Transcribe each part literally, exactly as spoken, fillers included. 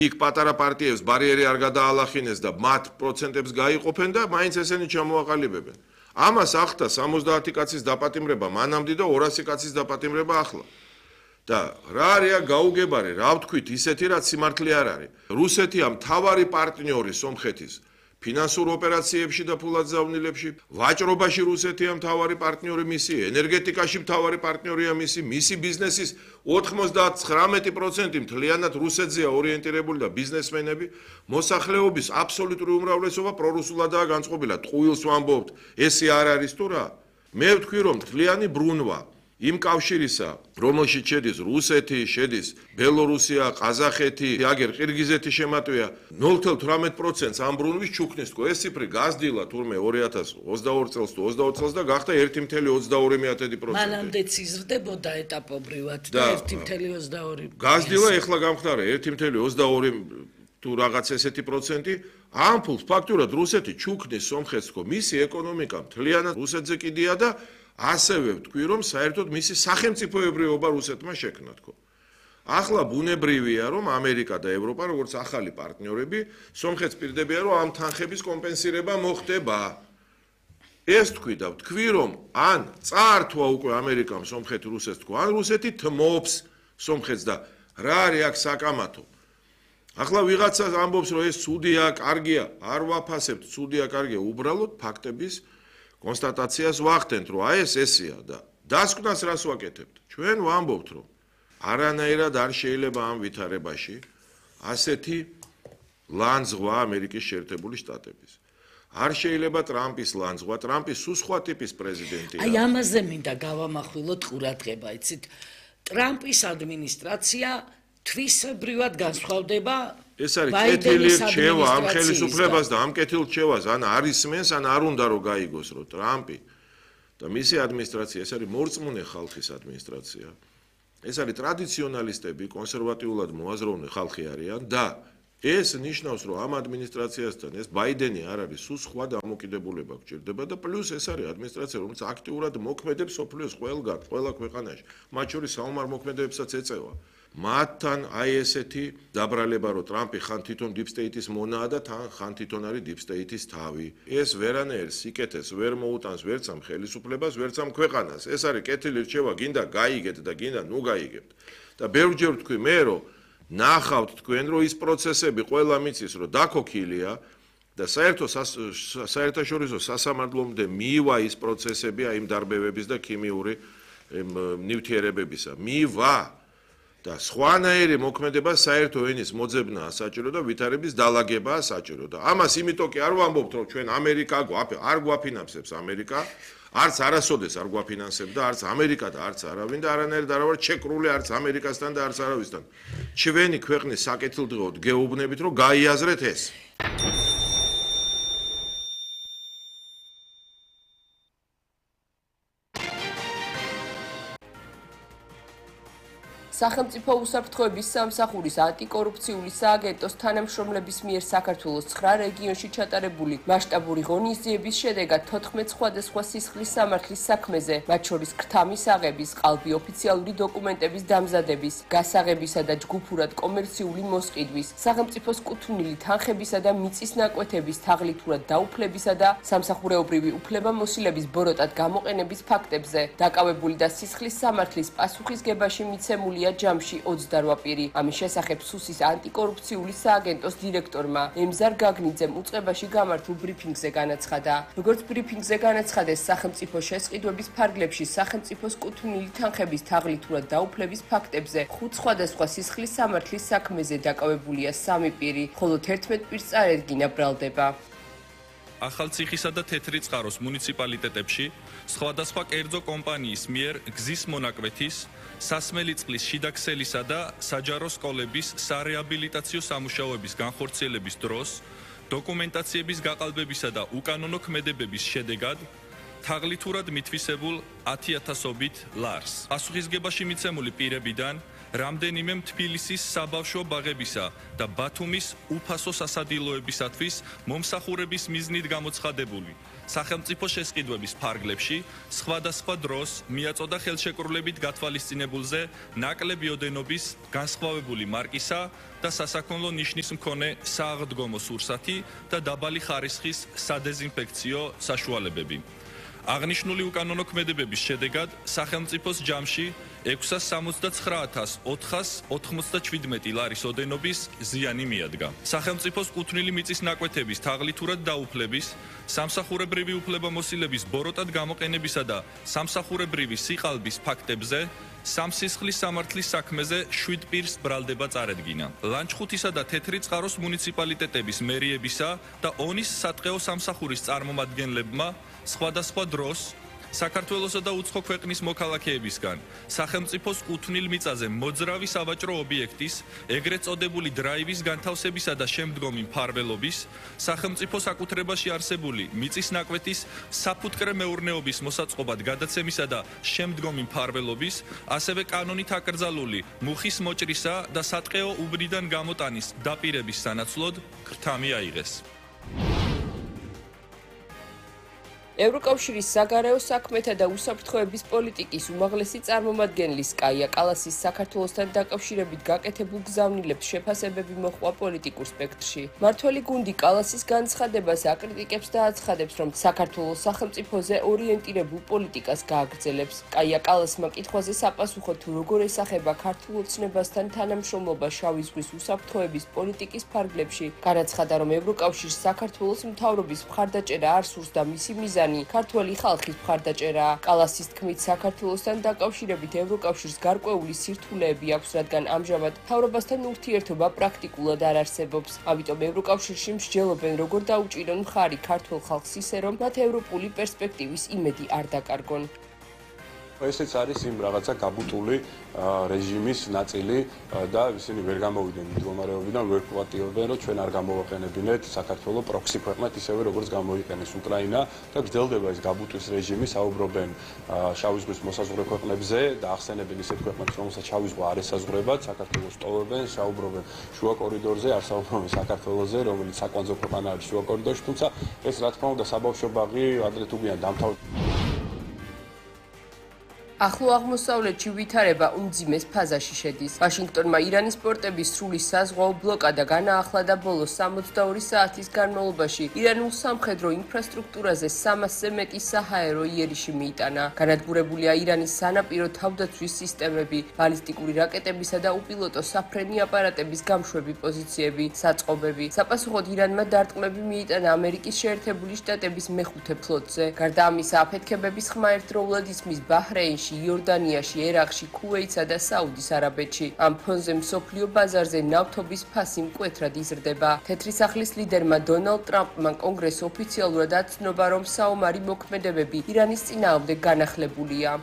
იქ პატარა პარტიებს ბარიერი არ გადაალახინეს და მათ პროცენტებს გაიყოფენ და მაინც ესენი ჩამოაყალიბებენ. ამას ახდა სამოცდაათი კაცის დაპატიმრება მანამდე და ორასი კაცის დაპატიმრება ახლა. და რა არის გაუგებარი, რა ვთქვით, ისეთი რაც სიმართლე არ არის. რუსეთია მთავარი პარტნიორი სომხეთის ფინანსურ ოპერაციებში და ფულადზავნილებში, ვაჭრობაში რუსეთია მთავარი პარტნიორი მისი, ენერგეტიკაში მთავარი პარტნიორია მისი, მისი ბიზნესის ოცდაათი პროცენტი მთლიანად რუსეთზეა ორიენტირებული და ბიზნესმენები, მოსახლეობის აბსოლუტური უმრავლესობა პრორუსულადაა განწყობილი. ტყუილს ვამბობთ, ესე არ არის თუ რა? მე ვთქვი რომ მთლიანი ბრუნვა იმ კავშირისა, რომელშიც შედის რუსეთი, შედის ბელორუსია, ყაზახეთი, აგერ ყირგიზეთი შემატვია ნულ თვლა თვრამეტ პროცენტს ამ ბრუნვის ჩუქნის თქო, ეს ციფრი გაზრდილა თურმე ორი ათას ოცდაორი წელს თუ ოცდაოთხ წელს და გახდა ერთი წუთი ოცდაორი პროცენტი. მანამდე იზრდებოდა ეტაპობრივად და ერთი წუთი ოცდაორი. გაზრდილა ეხლა გამხდარა ერთი წუთი ოცდაორი თუ რაღაც ესეთი პროცენტი. ამ ფულს ფაქტურად რუსეთი ჩუქნის სომხეთს თქო, მისი ეკონომიკა მთლიანად რუსეთზე კიდია და ასევე ვთქვი რომ საერთოდ მისი სახელმწიფოებრიობა რუსეთმა შექმნა თქო. ახლა ბუნებრივია რომ ამერიკა და ევროპა როგორც ახალი პარტნიორები სომხეთს პირდებიან რომ ამ თანხების კომპენსირება მოხდება. ეს თქვი და ვთქვი რომ ან წაართვა უკვე ამერიკამ სომხეთი რუსეთს თქო, ან რუსეთი თმობს სომხეთს და რა არის აქ საკამათო. ახლა ვიღაცა ამბობს რომ ეს ცუდია, კარგია, არ ვაფასებთ, ცუდია, კარგია, უბრალოდ ფაქტების კონსტატაციას ვახდენთ, რომ აი ეს ესეა და დასკვნას რას ვაკეთებთ? ჩვენ ვამბობთ, რომ არანაირად არ შეიძლება ამ ვითარებაში ასეთი ლანძღვა ამერიკის შეერთებული შტატების. არ შეიძლება ტრამპის ლანძღვა, ტრამპი სულ სხვა ტიპის პრეზიდენტია. აი ამაზე მინდა გავამახვილოთ ყურადღება, იცით? ტრამპის ადმინისტრაცია თვისებრივად განსხვავდება ეს არის კეთილი რჩევა ამ ხელისუფლებას და ამ კეთილ რჩევას ან არ ისმენს, ან არ უნდა რომ გაიგოს, რომ ტრამპი და მისი ადმინისტრაცია, ეს არის მორწმუნე ხალხის ადმინისტრაცია. ეს არის ტრადიციონალისტები, კონსერვატიულად მოაზროვნე ხალხი არიან და ეს ნიშნავს, რომ ამ ადმინისტრაციასთან ეს ბაიდენი არ არის, სულ სხვა დამოკიდებულება გჭირდება და პლუს ეს არის ადმინისტრაცია, რომელიც აქტიურად მოქმედებს სოფლიოს ყველგან, ყველა ქვეყანაში, მათ შორის საომარ მოქმედებებსაც ეწევა. მათთან აი ესეთი დაბრალება, რომ ტრამპი ხან თვითონ დიპ სტეიტის მონაა და ხან თვითონ არის დიპ სტეიტის თავი. ეს ვერანაირ სიკეთეს ვერ მოუტანს ვერც ამ ხელისუფლებას, ვერც ამ ქვეყანას. ეს არის კეთილი რჩევა, გინდა გაიგეთ და გინდა ნუ გაიგებთ. და ბევრჯერ ვთქვი მე, რომ ნახავთ თქვენ, რომ ის პროცესები ყველა მიცის, რომ დაქოქილია და საერთო საერთაშორისო სასამართლომდე მივა ის პროცესები აი იმ დარბევების და ქიმიური ნივთიერებებისა. მივა და სხვანაირი მოქმედება საერთო ენის მოძებნაა საჭირო და ვითარების დალაგებაა საჭირო და ამას იმიტომ კი არ ვამბობთ რომ ჩვენ ამერიკა არ გვაფინანსებს ამერიკა არც არასოდეს არ გვაფინანსებდა არც ამერიკა და არც არავინ და არანაირად არ ვარ ჩეკრული არც ამერიკასთან და არც არავისთან ჩვენი ქვეყნის საკეთილდღეოდ გეუბნებით რომ გაიაზრეთ ეს სახელმწიფო უსაფრთხოების სამსახურის ანტიკორუფციული სააგენტოს თანამშრომლების მიერ საქართველოს ცხრა რეგიონში ჩატარებული მასშტაბური ღონისძიების შედეგად თოთხმეტ სხვადასხვა სისხლის სამართლის საქმეზე, მათ შორის ქრთამის აღების, ყალბი ოფიციალური დოკუმენტების დამზადების, გასაღებისა და ჯგუფურად კომერციული მოსყიდვის, სახელმწიფოს კუთვნილი თანხებისა და მიწის ნაკვეთების თაღლითურად დაუფლებისა და სამსახურეობრივი უფლებამოსილების ბოროტად გამოყენების ფაქტებზე, დაკავებული და სისხლის სამართლის პასუხისგებაში მიცემულია ჯამში ოცდარვა პირი. ამის შესახებ სუსის ანტიკორუფციული სააგენტოს დირექტორმა ემზარ გაგნიძემ უწყებაში გამართულ ბრიფინგზე განაცხადა. როგორც ბრიფინგზე განაცხადეს, სახელმწიფო შესყიდვების ფარგლებში სახელმწიფოს კუთვნილი თანხების თაღლითურად დაუფლების ფაქტებზე ხუთ სხვადასხვა სისხლის სამართლის საქმეზე დაკავებულია სამი პირი, ხოლო თერთმეტ პირს წარედგინა ბრალდება. ახალციხისა და თეთრიწყაროს მუნიციპალიტეტებში სხვადასხვა კერძო კომპანიის მიერ გზის მონაკვეთის, სასმელი წყლის შიდაქსელისა და საჯარო სკოლების სარეაბილიტაციო სამუშაოების განხორციელების დროს დოკუმენტაციების გაყალბებისა და უკანონო ქმედებების შედეგად თაღლითურად მითვისებულ ათი ათასობით ლარს. პასუხისგებაში მიცემული პირებიდან რამდენიმე თბილისის საბავშვო ბაღებისა და ბათუმის უფასო სასადილოებისათვის მომსახურების მიზნით გამოცხადებული სახელმწიფო შესყიდვების ფარგლებში სხვადასხვა დროს მიაწოდა ხელშეკრულებით გათვალისწინებულზე ნაკლები ოდენობის განსხვავებული მარკისა და სასაქონლო ნიშნის მქონე სააღდგომო სურსათი და დაბალი ხარისხის სადეზინფექციო საშუალებები. აღნიშნული უკანონო ქმედებების შედეგად სახელმწიფოს ჯამში ექვსას სამოცდაცხრა ათას ოთხას ოთხმოცდაჩვიდმეტი ლარის ოდენობის ზიანი მიადგა. სახელმწიფოს კუთვნილი მიწის ნაკვეთების თაღლითურად დაუფლების, სამსახურებრივი უფლებამოსილების ბოროტად გამოყენებისა და სამსახურებრივი სიყალბის ფაქტებზე სამსისხლის სამართლის საქმეზე შვიდ პირს ბრალდება წარედგინა. ლანჩხუთისა და თეთრი წყაროს მუნიციპალიტეტების მერიებისა და ონის სატყეო სამსახურის წარმომადგენლებმა სხვადასხვა დროს საქართველოსა და უცხო ქვეყნის მოქალაქეებისგან სახელმწიფოს კუთვნილ მიწაზე მოძრავი სავაჭრო ობიექტის, ეგრეთ წოდებული დრაივის განთავსებისა და შემდგომი მფარველობის, სახელმწიფო საკუთრებაში არსებული მიწის ნაკვეთის საფუტკრე მეურნეობის მოსაწყობად გადაცემისა და შემდგომი მფარველობის, ასევე კანონით აკრძალული მუხის მოჭრისა და სატყეო უბნიდან გამოტანის დაპირების სანაცვლოდ ქრთამი აიღეს. ევროკავშირის საგარეო საქმეთა და უსაფრთხოების პოლიტიკის უმაღლესი წარმომადგენლის კაია კალასის საქართველოსთან დაკავშირებით გაკეთებულ გზავნილებს შეფასებები მოჰყვა პოლიტიკურ სპექტრში. მმართველი გუნდი კალასის განცხადებას აკრიტიკებს და აცხადებს, რომ საქართველოს სახელმწიფოზე ორიენტირებულ პოლიტიკას გააგრძელებს. კაია კალასმა კითხვაზე საპასუხოდ, თუ როგორ ესახება ქართულ ოცნებასთან თანამშრომლობა შავი ზღვის უსაფრთხოების პოლიტიკის ფარგლებში, განაცხადა, რომ ევროკავშირს საქართველოს მთავრობის მხარდაჭერა არ სურს და მისი მიზანი ქართველი ხალხის მხარდაჭერაა. კალასის თქმით, საქართველოსთან დაკავშირებით ევროკავშირს გარკვეული სირთულეები აქვს, რადგან ამჟამად მთავრობასთან ურთიერთობა პრაქტიკულად არ არსებობს. ამიტომ ევროკავშირში მსჯელობენ, როგორ დაუჭირონ მხარი ქართულ ხალხს ისე, რომ მათ ევროპული პერსპექტივის იმედი არ დაკარგონ. ესეც არის იმ რაღაცა გაბუტული რეჟიმის ნაწილი და ისინი ვერ გამოვიდნენ მდგომარეობიდან, ვერ კვატიობენ, რომ ჩვენ არ გამოვაყენებინეთ საქართველოს პროქსი ქვეყნად ისევე როგორც გამოიყენეს უკრაინა და გრძელდება ეს გაბუტვის რეჟიმი, საუბრობენ შავი ზღვის მოსაზღვრე ქვეყნებზე და ახსენებენ ისეთ ქვეყნებს, რომელსაც შავი ზღვა არ ესაზღვრებათ, საქართველოს ტოვებენ, საუბრობენ შუა კორიდორზე, არ საუბრობენ საქართველოზე, რომელიც საკვანძო ქვეყანა არის შუა კორიდორში, თუმცა ეს რა თქმა უნდა საბავშვო ბაღი ადრე თუ გვიან დამთავრდა. ახლო აღმოსავლეთში ვითარება უმძიმეს ფაზაში შედის. ვაშინგტონმა ირანის პორტების სრული საზღვაო ბლოკადა განაახლა ბოლო სამოცდაორი საათის განმავლობაში ირანულ სამხედრო ინფრასტრუქტურაზე სამასზე მეტი საჰაერო იერიში მიიტანა. განადგურებულია ირანის სანაპირო თავდაცვის სისტემები, ბალისტიკური რაკეტებისა და უპილოტო საფრენი აპარატების გამშვები პოზიციები, საწყობები. საპასუხოდ ირანმა დარტყმები მიიტანა ამერიკის შეერთებული შტატების მეხუთე ფლოტზე. გარდა ამისა, აფეთქებების ხმა ერთდროულად ისმის ბაჰრეინში, იორდანიაში, ერაყში, ქუვეითსა და საუდის არაბეთში. ამ ფონზე მსოფლიო ბაზარზე ნავთობის ფასი მკვეთრად იზრდება. თეთრი სახლის ლიდერმა დონალდ ტრამპმა კონგრესს ოფიციალურად აცნობა, რომ საომარი მოქმედებები ირანის წინააღმდეგ განახლებულია.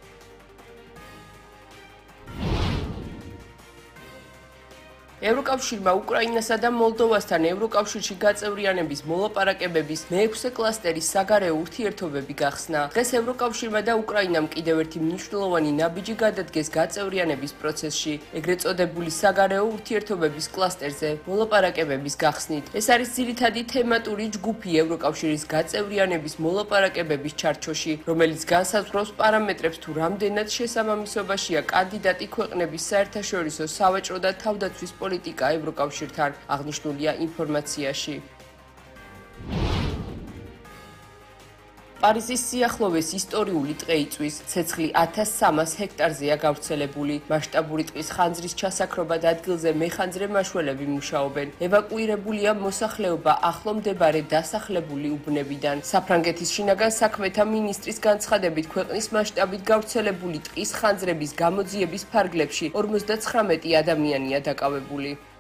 ევროკავშირმა უკრაინასა და მოლდოვასთან ევროკავშირში გაწევრიანების მოლაპარაკებების მეექვსე კლასტერის საგარეო ურთიერთობები გახსნა. დღეს ევროკავშირმა და უკრაინამ კიდევ ერთი მნიშვნელოვანი ნაბიჯი გადადგეს გაწევრიანების პროცესში, ეგრეთ წოდებული საგარეო ურთიერთობების კლასტერზე მოლაპარაკებების გახსნით. ეს არის ძირითადი თემატური ჯგუფი ევროკავშირის გაწევრიანების მოლაპარაკებების ჩარჩოში, რომელიც განსაზღვრავს პარამეტრებს, თუ რამდენად შესაბამისობაშია კანდიდატი ქვეყნების საერთაშორისო სავაჭრო და თავდაცვის პოლიტიკა ევროკავშირთან, აღნიშნულია ინფორმაციაში. პარიზის სიახლოვეს ისტორიული ტყე იწვის, ცეცხლი ათას სამას ჰექტარზეა გავრცელებული. მასშტაბური ტყის ხანძრის ჩასაქრობად ადგილზე მეხანძრე მაშველები მუშაობენ. ევაკუირებულია მოსახლეობა ახლო მდებარე დასახლებული უბნებიდან. საფრანგეთის შინაგან საქმეთა მინისტრის განცხადებით, ქვეყნის მასშტაბით გავრცელებული ტყის ხანძრების გამოძიების ფარგლებში ორმოცდაცხრამეტი ადამიანია დაკავებული.